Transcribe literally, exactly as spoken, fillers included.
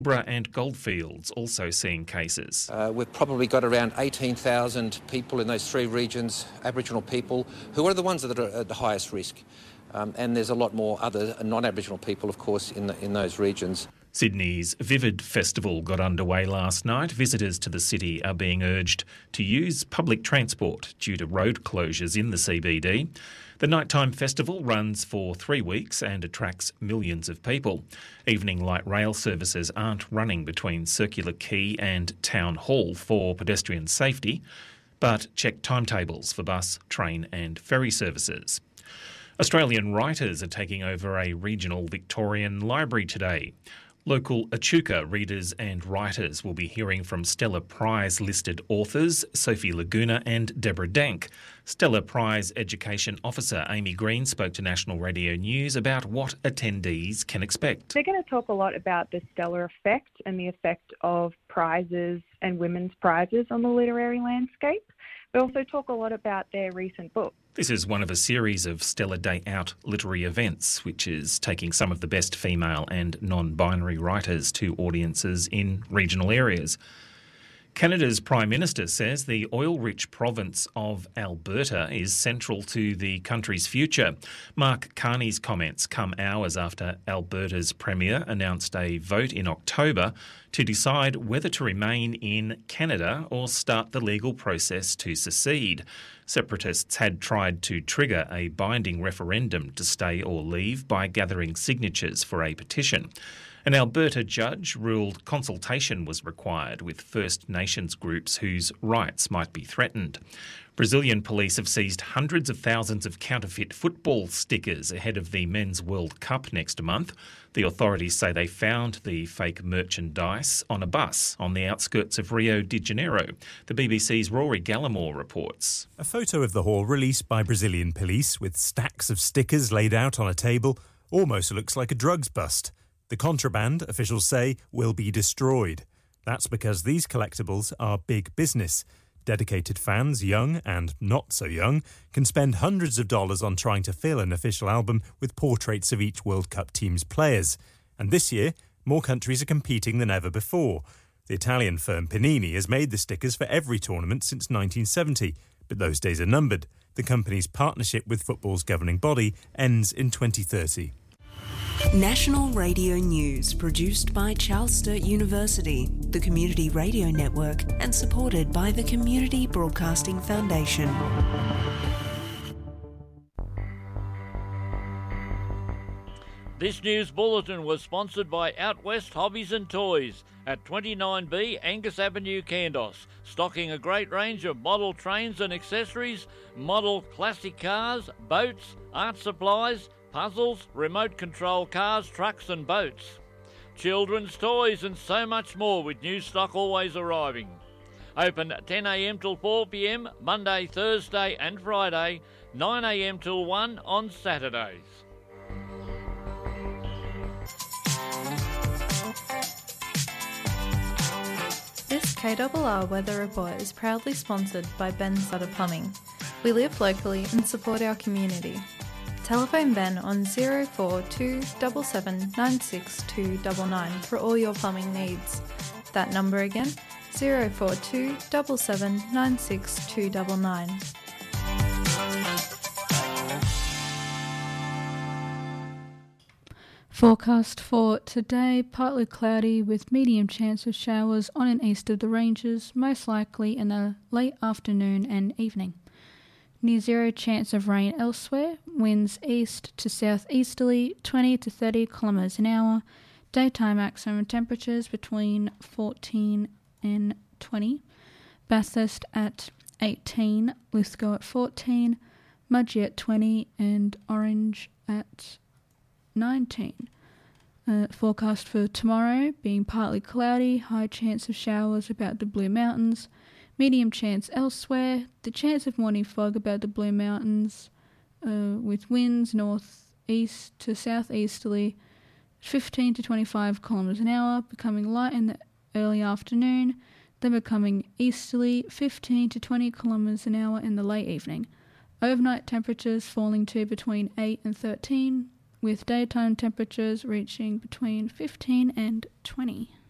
Bra and Goldfields also seeing cases. Uh, we've probably got around eighteen thousand people in those three regions, Aboriginal people, who are the ones that are at the highest risk. Um, and there's a lot more other non-Aboriginal people, of course, in the, in those regions. Sydney's Vivid Festival got underway last night. Visitors to the city are being urged to use public transport due to road closures in the C B D. The nighttime festival runs for three weeks and attracts millions of people. Evening light rail services aren't running between Circular Quay and Town Hall for pedestrian safety, but check timetables for bus, train and ferry services. Australian writers are taking over a regional Victorian library today. Local Echuca readers and writers will be hearing from Stella Prize-listed authors Sophie Laguna and Deborah Dank. Stella Prize Education Officer Amy Green spoke to National Radio News about what attendees can expect. They're going to talk a lot about the Stella effect and the effect of prizes and women's prizes on the literary landscape. They also talk a lot about their recent book. This is one of a series of Stella Day Out literary events, which is taking some of the best female and non-binary writers to audiences in regional areas. Canada's Prime Minister says the oil-rich province of Alberta is central to the country's future. Mark Carney's comments come hours after Alberta's Premier announced a vote in October to decide whether to remain in Canada or start the legal process to secede. Separatists had tried to trigger a binding referendum to stay or leave by gathering signatures for a petition. An Alberta judge ruled consultation was required with First Nations groups whose rights might be threatened. Brazilian police have seized hundreds of thousands of counterfeit football stickers ahead of the Men's World Cup next month. The authorities say they found the fake merchandise on a bus on the outskirts of Rio de Janeiro. The B B C's Rory Gallimore reports. A photo of the haul released by Brazilian police with stacks of stickers laid out on a table almost looks like a drugs bust. The contraband, officials say, will be destroyed. That's because these collectibles are big business. Dedicated fans, young and not so young, can spend hundreds of dollars on trying to fill an official album with portraits of each World Cup team's players. And this year, more countries are competing than ever before. The Italian firm Panini has made the stickers for every tournament since nineteen seventy, but those days are numbered. The company's partnership with football's governing body ends in twenty thirty. National Radio News, produced by Charles Sturt University, the Community Radio Network, and supported by the Community Broadcasting Foundation. This news bulletin was sponsored by Out West Hobbies and Toys at twenty-nine B Angus Avenue, Kandos, stocking a great range of model trains and accessories, model classic cars, boats, art supplies, puzzles, remote control cars, trucks and boats, children's toys and so much more, with new stock always arriving. Open ten a m till four p m Monday, Thursday and Friday, nine a m till one on Saturdays. This K R R Weather Report is proudly sponsored by Ben Sutter Plumbing. We live locally and support our community. Telephone Ben on zero four two seven seven nine six two nine nine for all your plumbing needs. That number again, zero four two seven seven nine six two nine nine. Forecast for today, partly cloudy with medium chance of showers on and east of the ranges, most likely in the late afternoon and evening. Near zero chance of rain elsewhere, winds east to southeasterly twenty to thirty kilometres an hour, daytime maximum temperatures between fourteen and twenty, Bathurst at eighteen, Lithgow at fourteen, Mudgee at twenty and Orange at nineteen. Uh, forecast for tomorrow being partly cloudy, high chance of showers about the Blue Mountains, medium chance elsewhere, the chance of morning fog about the Blue Mountains, uh, with winds north-east to southeasterly, fifteen to twenty-five kilometres an hour, becoming light in the early afternoon, then becoming easterly, fifteen to twenty kilometres an hour in the late evening. Overnight temperatures falling to between eight and thirteen, with daytime temperatures reaching between fifteen and twenty.